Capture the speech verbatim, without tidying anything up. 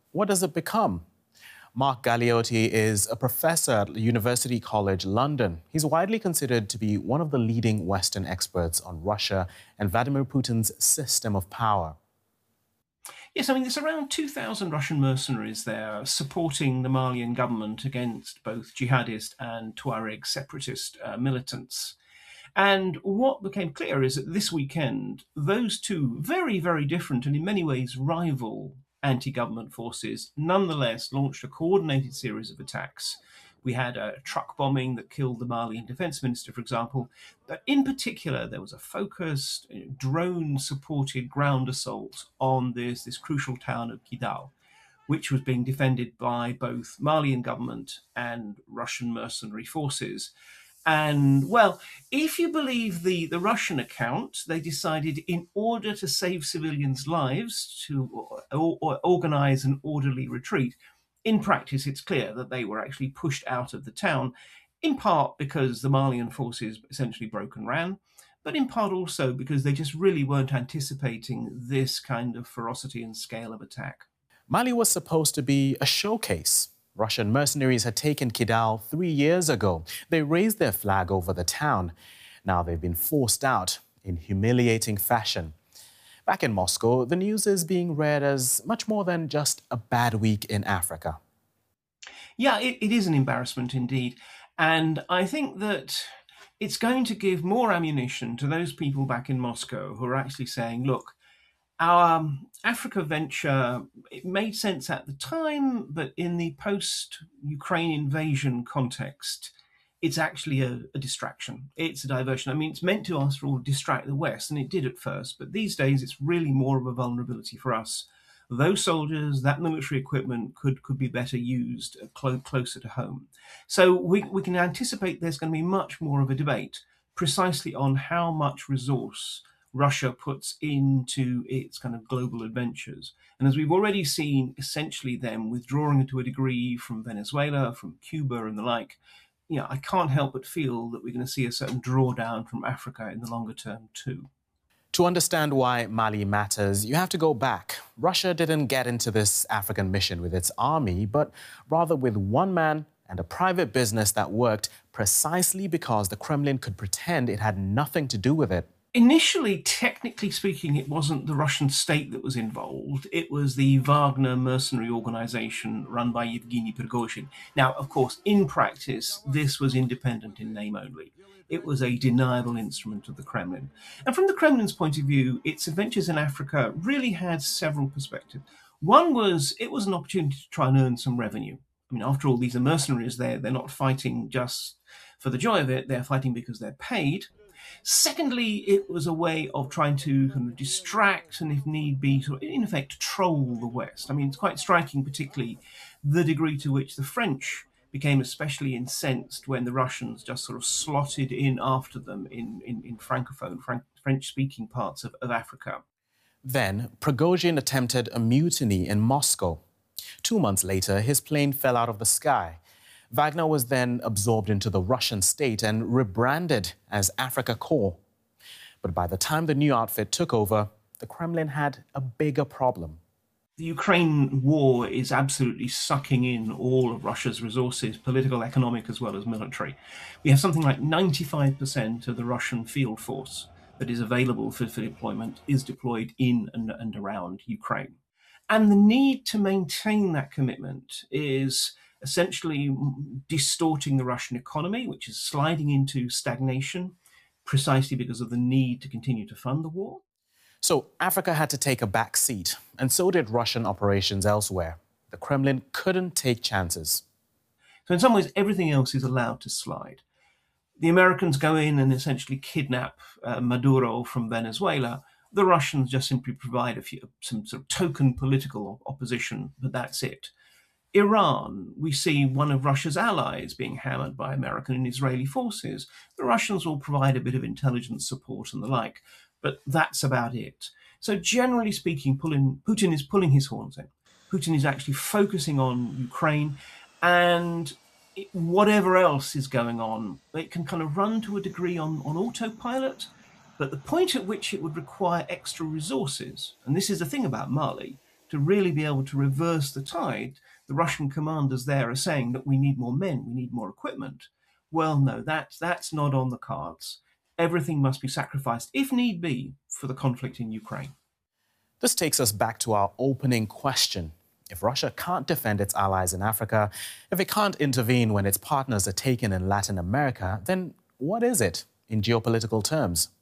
What does it become? Mark Galeotti is a professor at University College London. He's widely considered to be one of the leading Western experts on Russia and Vladimir Putin's system of power. Yes, I mean, there's around two thousand Russian mercenaries there supporting the Malian government against both jihadist and Tuareg separatist uh, militants. And what became clear is that this weekend, those two very, very different and in many ways rival anti government forces nonetheless launched a coordinated series of attacks. We had a truck bombing that killed the Malian defense minister, for example. But in particular, there was a focused drone supported ground assault on this, this crucial town of Kidal, which was being defended by both Malian government and Russian mercenary forces. And, well, if you believe the, the Russian account, they decided in order to save civilians' lives to or, or organize an orderly retreat. In practice, it's clear that they were actually pushed out of the town, in part because the Malian forces essentially broke and ran, but in part also because they just really weren't anticipating this kind of ferocity and scale of attack. Mali was supposed to be a showcase. Russian mercenaries had taken Kidal three years ago. They raised their flag over the town. Now they've been forced out in humiliating fashion. Back in Moscow, the news is being read as much more than just a bad week in Africa. Yeah, it, it is an embarrassment indeed. And I think that it's going to give more ammunition to those people back in Moscow who are actually saying, look, our Africa venture, it made sense at the time, but in the post-Ukraine invasion context, it's actually a, a distraction. It's a diversion. I mean, it's meant to, after all, distract the West, and it did at first. But these days, it's really more of a vulnerability for us. Those soldiers, that military equipment could, could be better used clo- closer to home. So we, we can anticipate there's going to be much more of a debate precisely on how much resource Russia puts into its kind of global adventures. And as we've already seen, essentially them withdrawing to a degree from Venezuela, from Cuba and the like, you know, I can't help but feel that we're going to see a certain drawdown from Africa in the longer term too. To understand why Mali matters, you have to go back. Russia didn't get into this African mission with its army, but rather with one man and a private business that worked precisely because the Kremlin could pretend it had nothing to do with it. Initially, technically speaking, it wasn't the Russian state that was involved. It was the Wagner mercenary organization run by Yevgeny Prigozhin. Now, of course, in practice, this was independent in name only. It was a deniable instrument of the Kremlin. And from the Kremlin's point of view, its adventures in Africa really had several perspectives. One was it was an opportunity to try and earn some revenue. I mean, after all, these are mercenaries. They're, they're not fighting just for the joy of it. They're fighting because they're paid. Secondly, it was a way of trying to kind of distract and, if need be, sort of, in effect, troll the West. I mean, it's quite striking, particularly the degree to which the French became especially incensed when the Russians just sort of slotted in after them in, in, in Francophone, Frank, French-speaking parts of, of Africa. Then, Prigozhin attempted a mutiny in Moscow. Two months later, his plane fell out of the sky. Wagner was then absorbed into the Russian state and rebranded as Afrika Korps. But by the time the new outfit took over, the Kremlin had a bigger problem. The Ukraine war is absolutely sucking in all of Russia's resources, political, economic, as well as military. We have something like ninety-five percent of the Russian field force that is available for, for deployment is deployed in and, and around Ukraine. And the need to maintain that commitment is essentially distorting the Russian economy, which is sliding into stagnation precisely because of the need to continue to fund the war. So Africa had to take a back seat, and so did Russian operations elsewhere. The Kremlin couldn't take chances. So in some ways, everything else is allowed to slide. The Americans go in and essentially kidnap uh, Maduro from Venezuela. The Russians just simply provide a few, some sort of token political opposition, but that's it. Iran, we see one of Russia's allies being hammered by American and Israeli forces. The Russians will provide a bit of intelligence support and the like, but that's about it. So generally speaking, pulling, Putin is pulling his horns in. Putin is actually focusing on Ukraine, and it, whatever else is going on, it can kind of run to a degree on, on autopilot, but the point at which it would require extra resources, and this is the thing about Mali, to really be able to reverse the tide, the Russian commanders there are saying that we need more men, we need more equipment. Well, no, that's, that's not on the cards. Everything must be sacrificed, if need be, for the conflict in Ukraine. This takes us back to our opening question. If Russia can't defend its allies in Africa, if it can't intervene when its partners are taken in Latin America, then what is it in geopolitical terms?